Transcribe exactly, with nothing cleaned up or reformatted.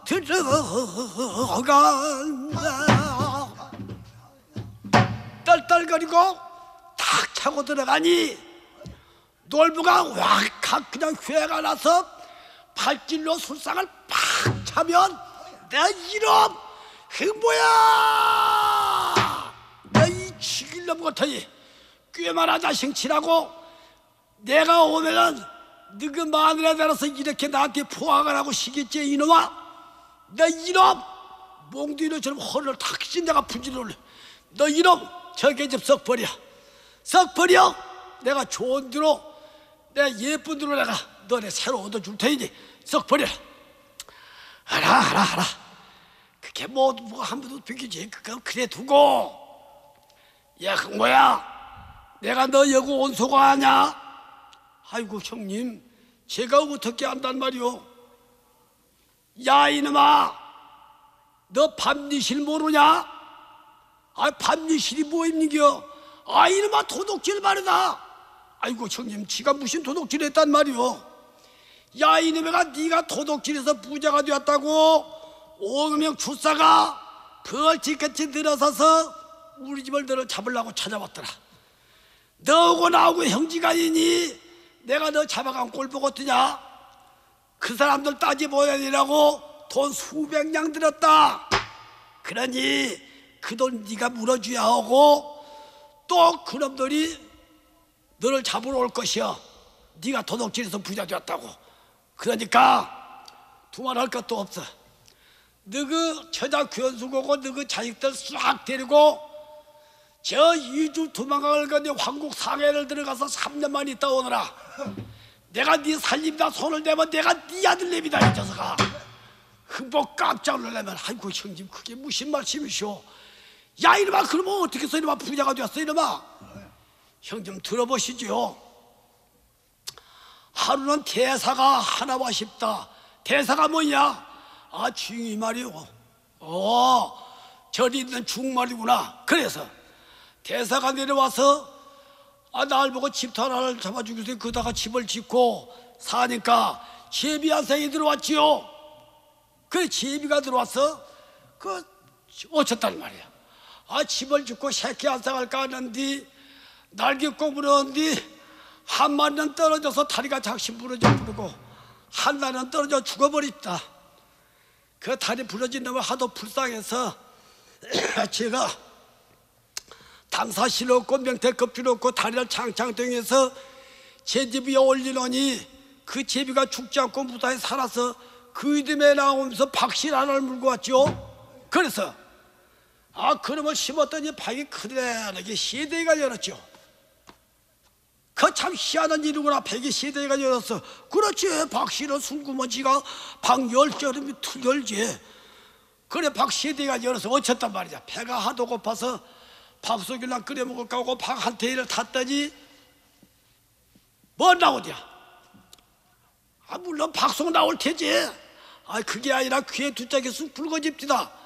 들어간다. 떨떨거리고 탁 차고 들어가니 놀부가 확 그냥 휘가 나서 발길로 술상을 팍 차면 내 이놈 흥보야, 내 이 죽일놈 같으니 꽤만한 자식 치라고 내가 오면은 너그 마늘에 대해서 이렇게 나한테 포항을 하고 시겠지 이놈아. 내 이놈 몽둥이처럼 허리를 탁 찢은 내가 분지를 올려. 너 이놈 저기 좀 썩 버려, 썩 버려. 내가 좋은 대로 내 예쁜 대로 내가 너네 새로 얻어줄 테니 썩 버려. 알아 알아 알아. 그게 뭐, 뭐 한 번도 비키지. 그거 그래 두고. 야 흥모야, 내가 너 여기 온소가 아냐? 아이고 형님, 제가 어떻게 안단 말이오. 야 이놈아, 너 밤니실 모르냐? 아 밤니실이 뭐입니겨? 아 이놈아 도둑질 말이다. 아이고 형님, 지가 무슨 도둑질 했단 말이오. 야 이놈아가 네가 도둑질해서 부자가 되었다고 오명 주사가 벌칙같이 들어서서 우리 집을 너를 잡으려고 찾아왔더라. 너하고 나하고 형제간이니 내가 너 잡아간 꼴 보고 뜨냐? 그 사람들 따지보야 되라고 돈 수백 냥 들었다. 그러니 그 돈 네가 물어줘야 하고 또 그놈들이 너를 잡으러 올 것이여. 네가 도둑질해서 부자 되었다고. 그러니까 두말할 것도 없어. 너 그 처자 귀원수고고 너 그 자식들 싹 데리고 저 이주 도망갈 건데 황국 상해를 들어가서 삼 년만 있다 오너라. 내가 네 살림다 손을 대면 내가 네 아들내미다 이 녀석아. 흥복 깜짝 놀라면 아이고 형님 그게 무슨 말씀이시오. 야 이놈아, 그러면 어떻게 해서 이놈아 부자가 되었어 이놈아. 형 좀 들어보시죠. 하루는 대사가 하나와 싶다. 대사가 뭐냐? 아 중이 말이오. 어 저리 있는 중말이구나. 그래서 대사가 내려와서 아 날 보고 집터 하나를 잡아주기 위해서 그다가 집을 짓고 사니까 제비 한 쌍이 들어왔지요. 그 제비가 들어와서 그 어쨌단 말이야. 아 집을 짓고 새끼 한 쌍을 까는데 날개 꼭 물었는데 한 마리는 떨어져서 다리가 작심 부러져 부르고 한 마리는 떨어져 죽어버렸다. 그 다리 부러진 놈을 하도 불쌍해서 제가 당사 실었고 명태 껍질 없고 다리를 창창 등해서 제 집 위에 올리더니 그 제비가 죽지 않고 무사히 살아서 그 이듬해 나오면서 박실 하나를 물고 왔죠. 그래서 아 그놈을 심었더니 박이 크게 시대가 열었죠. 그 참 희한한 일이구나. 백이 시대가 열었어. 그렇지. 박씨는 순구먼지가 방 열절이면 틀 열지. 그래 박시대가 열어서 어쨌단 말이야. 배가 하도 고파서 밥속이나 끓여 먹을까 하고 박 한 테이를 탔더니 뭐 나오냐? 아 물론 박속 나올 테지. 아 그게 아니라 귀에 두 짝이 쑥 붉어집디다.